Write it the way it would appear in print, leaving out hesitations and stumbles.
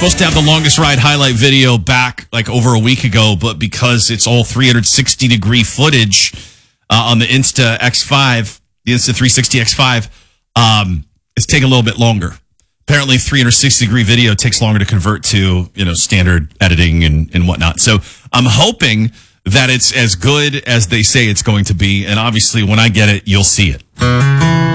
Supposed to have the longest ride highlight video back like over a week ago, but because it's all 360 degree footage on the Insta X5, the Insta 360 X5, it's taking a little bit longer. Apparently 360 degree video takes longer to convert to, standard editing and whatnot. So I'm hoping that it's as good as they say it's going to be. And obviously when I get it, you'll see it.